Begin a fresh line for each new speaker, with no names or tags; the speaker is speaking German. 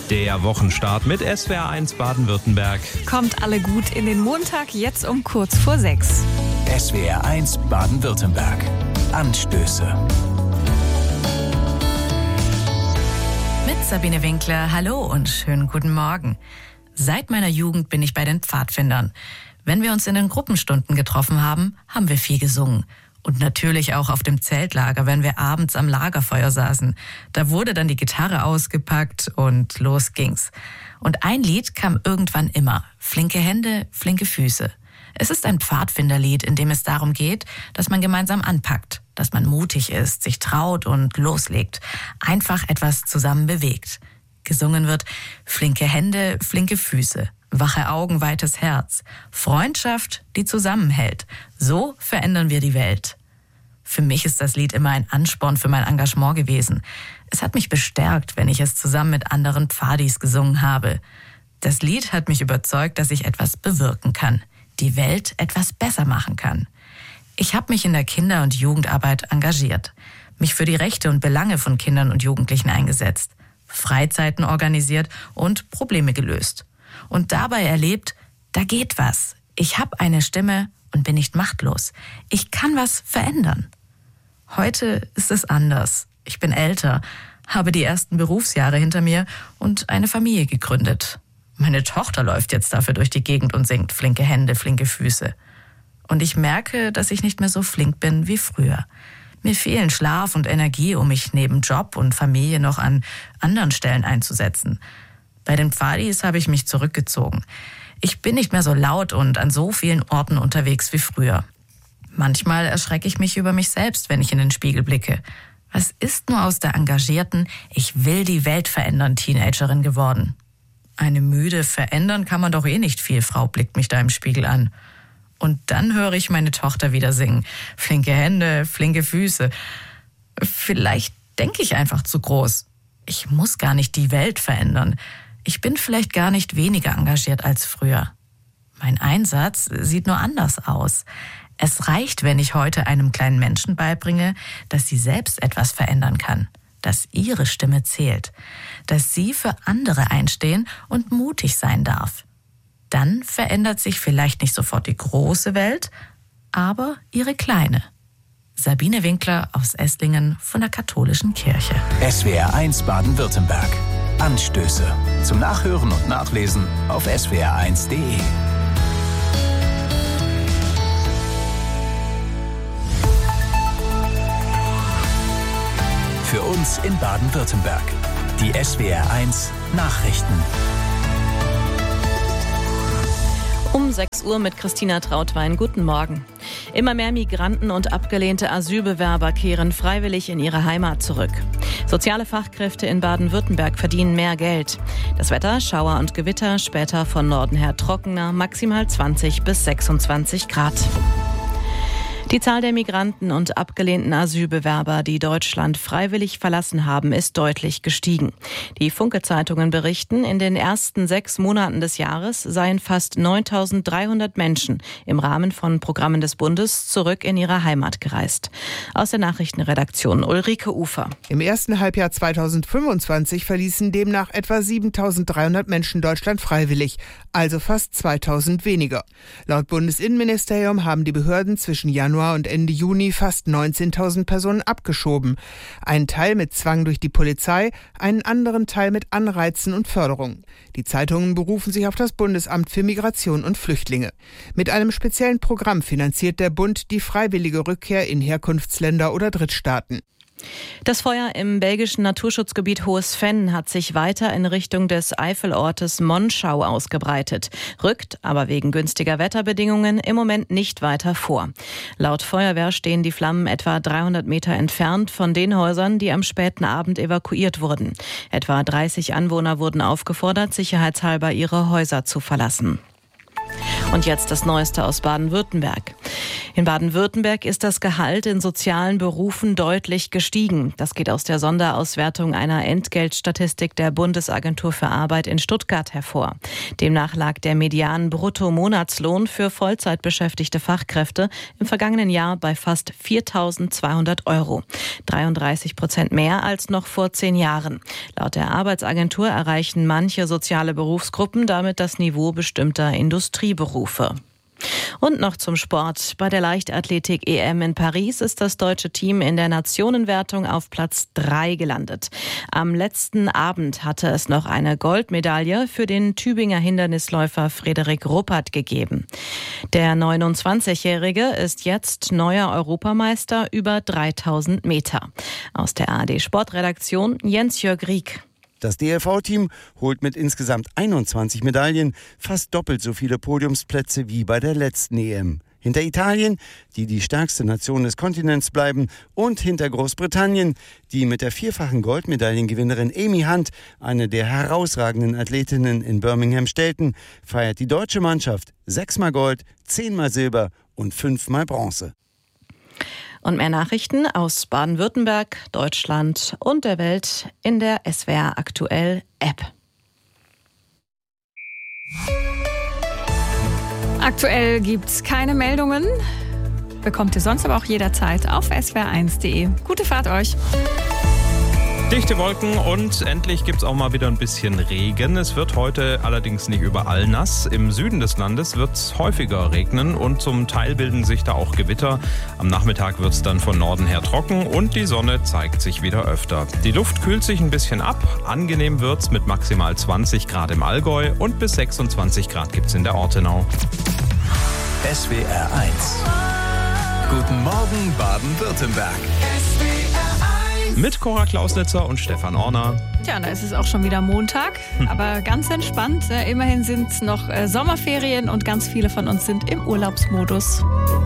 Der Wochenstart mit SWR1 Baden-Württemberg.
Kommt alle gut in den Montag, jetzt um kurz vor 6.
SWR1 Baden-Württemberg. Anstöße.
Mit Sabine Winkler, hallo und schönen guten Morgen. Seit meiner Jugend bin ich bei den Pfadfindern. Wenn wir uns in den Gruppenstunden getroffen haben, haben wir viel gesungen. Und natürlich auch auf dem Zeltlager, wenn wir abends am Lagerfeuer saßen. Da wurde dann die Gitarre ausgepackt und los ging's. Und ein Lied kam irgendwann immer. Flinke Hände, flinke Füße. Es ist ein Pfadfinderlied, in dem es darum geht, dass man gemeinsam anpackt, dass man mutig ist, sich traut und loslegt. Einfach etwas zusammen bewegt. Gesungen wird flinke Hände, flinke Füße. Wache Augen, weites Herz. Freundschaft, die zusammenhält. So verändern wir die Welt. Für mich ist das Lied immer ein Ansporn für mein Engagement gewesen. Es hat mich bestärkt, wenn ich es zusammen mit anderen Pfadis gesungen habe. Das Lied hat mich überzeugt, dass ich etwas bewirken kann, die Welt etwas besser machen kann. Ich habe mich in der Kinder- und Jugendarbeit engagiert, mich für die Rechte und Belange von Kindern und Jugendlichen eingesetzt, Freizeiten organisiert und Probleme gelöst. Und dabei erlebt, da geht was. Ich habe eine Stimme und bin nicht machtlos. Ich kann was verändern. Heute ist es anders. Ich bin älter, habe die ersten Berufsjahre hinter mir und eine Familie gegründet. Meine Tochter läuft jetzt dafür durch die Gegend und singt flinke Hände, flinke Füße. Und ich merke, dass ich nicht mehr so flink bin wie früher. Mir fehlen Schlaf und Energie, um mich neben Job und Familie noch an anderen Stellen einzusetzen. Bei den Pfadis habe ich mich zurückgezogen. Ich bin nicht mehr so laut und an so vielen Orten unterwegs wie früher. Manchmal erschrecke ich mich über mich selbst, wenn ich in den Spiegel blicke. Was ist nur aus der engagierten, ich will die Welt verändern Teenagerin geworden? Eine müde, verändern kann man doch eh nicht viel, Frau blickt mich da im Spiegel an. Und dann höre ich meine Tochter wieder singen. Flinke Hände, flinke Füße. Vielleicht denke ich einfach zu groß. Ich muss gar nicht die Welt verändern. Ich bin vielleicht gar nicht weniger engagiert als früher. Mein Einsatz sieht nur anders aus. Es reicht, wenn ich heute einem kleinen Menschen beibringe, dass sie selbst etwas verändern kann, dass ihre Stimme zählt, dass sie für andere einstehen und mutig sein darf. Dann verändert sich vielleicht nicht sofort die große Welt, aber ihre kleine. Sabine Winkler aus Esslingen von der Katholischen Kirche.
SWR1 Baden-Württemberg. Anstöße. Zum Nachhören und Nachlesen auf swr1.de. Für uns in Baden-Württemberg. Die SWR1 Nachrichten.
Um 6 Uhr mit Christina Trautwein. Guten Morgen. Immer mehr Migranten und abgelehnte Asylbewerber kehren freiwillig in ihre Heimat zurück. Soziale Fachkräfte in Baden-Württemberg verdienen mehr Geld. Das Wetter, Schauer und Gewitter, später von Norden her trockener, maximal 20 bis 26 Grad. Die Zahl der Migranten und abgelehnten Asylbewerber, die Deutschland freiwillig verlassen haben, ist deutlich gestiegen. Die Funke-Zeitungen berichten, in den ersten 6 Monaten des Jahres seien fast 9.300 Menschen im Rahmen von Programmen des Bundes zurück in ihre Heimat gereist. Aus der Nachrichtenredaktion Ulrike Ufer.
Im ersten Halbjahr 2025 verließen demnach etwa 7.300 Menschen Deutschland freiwillig, also fast 2.000 weniger. Laut Bundesinnenministerium haben die Behörden zwischen Januar und Ende Juni fast 19.000 Personen abgeschoben. Einen Teil mit Zwang durch die Polizei, einen anderen Teil mit Anreizen und Förderung. Die Zeitungen berufen sich auf das Bundesamt für Migration und Flüchtlinge. Mit einem speziellen Programm finanziert der Bund die freiwillige Rückkehr in Herkunftsländer oder Drittstaaten.
Das Feuer im belgischen Naturschutzgebiet Hohes Venn hat sich weiter in Richtung des Eifelortes Monschau ausgebreitet, rückt aber wegen günstiger Wetterbedingungen im Moment nicht weiter vor. Laut Feuerwehr stehen die Flammen etwa 300 Meter entfernt von den Häusern, die am späten Abend evakuiert wurden. Etwa 30 Anwohner wurden aufgefordert, sicherheitshalber ihre Häuser zu verlassen. Und jetzt das Neueste aus Baden-Württemberg. In Baden-Württemberg ist das Gehalt in sozialen Berufen deutlich gestiegen. Das geht aus der Sonderauswertung einer Entgeltstatistik der Bundesagentur für Arbeit in Stuttgart hervor. Demnach lag der Median-Bruttomonatslohn für Vollzeitbeschäftigte Fachkräfte im vergangenen Jahr bei fast 4.200 €. 33% mehr als noch vor 10 Jahren. Laut der Arbeitsagentur erreichen manche soziale Berufsgruppen damit das Niveau bestimmter Industrieberufe. Und noch zum Sport. Bei der Leichtathletik-EM in Paris ist das deutsche Team in der Nationenwertung auf Platz 3 gelandet. Am letzten Abend hatte es noch eine Goldmedaille für den Tübinger Hindernisläufer Frederik Ruppert gegeben. Der 29-Jährige ist jetzt neuer Europameister über 3000 Meter. Aus der ARD-Sportredaktion Jens-Jörg Rieck.
Das DLV-Team holt mit insgesamt 21 Medaillen fast doppelt so viele Podiumsplätze wie bei der letzten EM. Hinter Italien, die die stärkste Nation des Kontinents bleiben, und hinter Großbritannien, die mit der vierfachen Goldmedaillengewinnerin Amy Hunt, eine der herausragenden Athletinnen in Birmingham, stellten, feiert die deutsche Mannschaft 6-mal Gold, 10-mal Silber und 5-mal Bronze.
Und mehr Nachrichten aus Baden-Württemberg, Deutschland und der Welt in der SWR Aktuell App.
Aktuell gibt's keine Meldungen. Bekommt ihr sonst aber auch jederzeit auf swr1.de. Gute Fahrt euch.
Dichte Wolken und endlich gibt's auch mal wieder ein bisschen Regen. Es wird heute allerdings nicht überall nass. Im Süden des Landes wird's häufiger regnen und zum Teil bilden sich da auch Gewitter. Am Nachmittag wird's dann von Norden her trocken und die Sonne zeigt sich wieder öfter. Die Luft kühlt sich ein bisschen ab. Angenehm wird's mit maximal 20 Grad im Allgäu und bis 26 Grad gibt's in der Ortenau.
SWR 1. Guten Morgen Baden-Württemberg.
Mit Cora Klausnitzer und Stefan Orner.
Tja, da ist es auch schon wieder Montag, aber ganz entspannt. Immerhin sind es noch Sommerferien und ganz viele von uns sind im Urlaubsmodus.